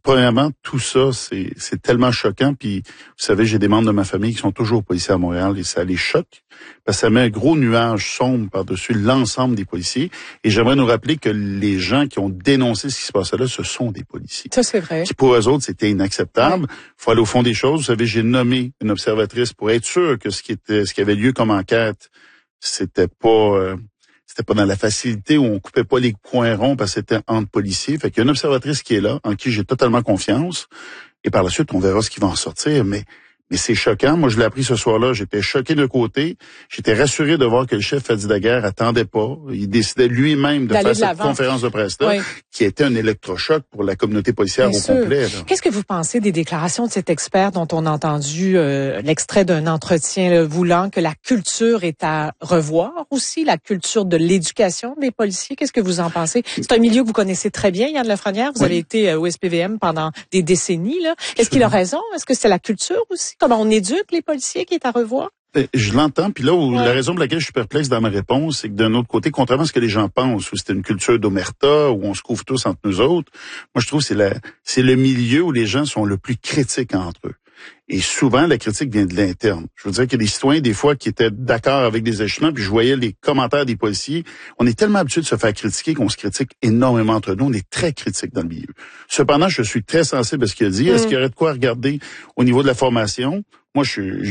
premièrement, tout ça, c'est tellement choquant. Puis, vous savez, j'ai des membres de ma famille qui sont toujours policiers à Montréal et ça les choque parce que ça met un gros nuage sombre par-dessus l'ensemble des policiers. Et j'aimerais nous rappeler que les gens qui ont dénoncé ce qui se passait là, ce sont des policiers. Ça, c'est vrai. Qui pour eux autres, c'était inacceptable. Il faut aller au fond des choses. Vous savez, j'ai nommé une observatrice pour être sûr que ce qui avait lieu comme enquête, c'était pas dans la facilité où on coupait pas les coins ronds parce que c'était entre policiers. Fait qu'il y a une observatrice qui est là, en qui j'ai totalement confiance. Et par la suite, on verra ce qui va en sortir. Mais c'est choquant. Moi, je l'ai appris ce soir-là. J'étais choqué d'un côté. J'étais rassuré de voir que le chef Fadi Daguerre attendait pas. Il décidait lui-même de faire cette conférence de presse-là, qui était un électrochoc pour la communauté policière au complet. Qu'est-ce que vous pensez des déclarations de cet expert dont on a entendu l'extrait d'un entretien là, voulant que la culture est à revoir aussi, la culture de l'éducation des policiers? Qu'est-ce que vous en pensez? C'est un milieu que vous connaissez très bien, Yann Lafrenière. Vous avez été au SPVM pendant des décennies. Là. Est-ce qu'il a raison? Est-ce que c'est la culture aussi? Comment on éduque les policiers qui est à revoir? Je l'entends, puis là où la raison pour laquelle je suis perplexe dans ma réponse, c'est que d'un autre côté, contrairement à ce que les gens pensent, où c'est une culture d'omerta, où on se couvre tous entre nous autres, moi je trouve que c'est le milieu où les gens sont le plus critiques entre eux. Et souvent, la critique vient de l'interne. Je veux dire qu'il y a des citoyens, des fois, qui étaient d'accord avec des agissements, puis je voyais les commentaires des policiers. On est tellement habitué de se faire critiquer qu'on se critique énormément entre nous. On est très critiques dans le milieu. Cependant, je suis très sensible à ce qu'il a dit. Est-ce qu'il y aurait de quoi regarder au niveau de la formation? Moi,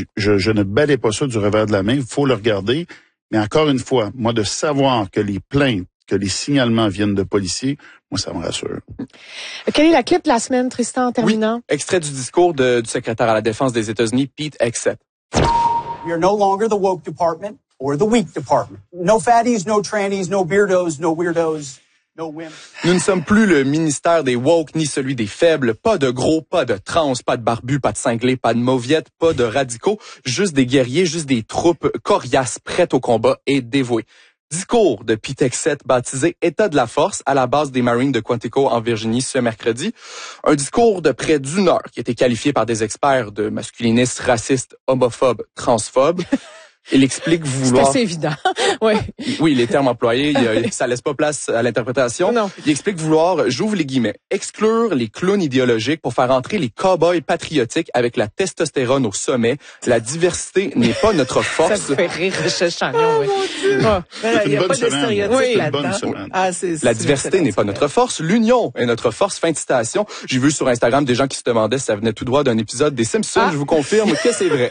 je ne balais pas ça du revers de la main. Il faut le regarder. Mais encore une fois, moi, de savoir que les plaintes, que les signalements viennent de policiers, moi, ça me rassure. Quelle est la clip de la semaine, Tristan, en terminant? Oui, extrait du discours du secrétaire à la Défense des États-Unis, Pete Hegseth. We are no longer the woke department or the weak department. No fatties, no trannies, no beardos, no weirdos. Nous ne sommes plus le ministère des woke ni celui des faibles. Pas de gros, pas de trans, pas de barbus, pas de cinglés, pas de mauviettes, pas de radicaux. Juste des guerriers, juste des troupes coriaces, prêtes au combat et dévouées. Discours de Pete Hegseth baptisé État de la force à la base des Marines de Quantico en Virginie ce mercredi. Un discours de près d'une heure qui a été qualifié par des experts de masculiniste, raciste, homophobe, transphobe. Il explique vouloir... C'est assez évident. Oui. Oui, les termes employés, ça laisse pas place à l'interprétation. Non. Il explique vouloir, j'ouvre les guillemets, exclure les clowns idéologiques pour faire entrer les cow-boys patriotiques avec la testostérone au sommet. La diversité n'est pas notre force. Ça me fait rire, Richard Chagnon, oui. Il n'y a pas de stéréotype là-dedans. La diversité n'est pas notre force, l'union est notre force. Fin de citation. J'ai vu sur Instagram des gens qui se demandaient si ça venait tout droit d'un épisode des Simpsons. Je vous confirme que c'est vrai.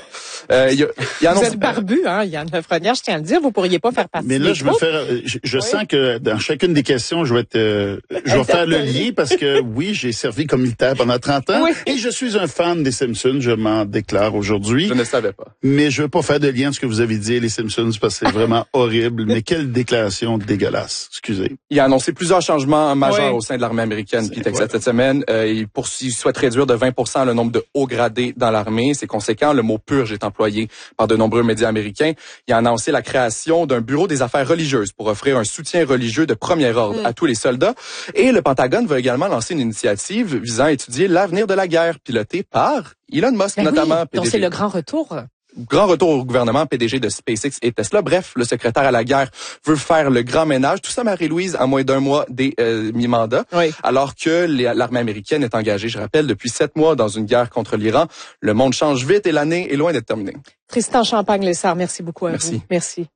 Vous êtes barbu, hein, Yann Lafrenière, je tiens à le dire, vous pourriez pas faire partie. Mais là, je sens que dans chacune des questions, je vais faire le lien parce que oui, j'ai servi comme militaire pendant 30 ans et je suis un fan des Simpsons, je m'en déclare aujourd'hui. Je ne savais pas. Mais je veux pas faire de lien entre ce que vous avez dit et les Simpsons parce que c'est vraiment horrible. Mais quelle déclaration dégueulasse. Excusez. Il a annoncé plusieurs changements majeurs au sein de l'armée américaine, Pete Hegseth, cette semaine. Il souhaite réduire de 20% le nombre de hauts gradés dans l'armée. C'est conséquent. Le mot purge est employé par de nombreux médias américains. Il a annoncé la création d'un bureau des affaires religieuses pour offrir un soutien religieux de premier ordre à tous les soldats. Et le Pentagone va également lancer une initiative visant à étudier l'avenir de la guerre, pilotée par Elon Musk notamment. Oui, donc c'est le grand retour. Grand retour au gouvernement, PDG de SpaceX et Tesla. Bref, le secrétaire à la guerre veut faire le grand ménage. Tout ça, Marie-Louise, à moins d'un mois des mi-mandats. Oui. Alors que l'armée américaine est engagée, je rappelle, depuis 7 mois dans une guerre contre l'Iran. Le monde change vite et l'année est loin d'être terminée. Tristan Champagne-Lessard, merci beaucoup à vous. Merci.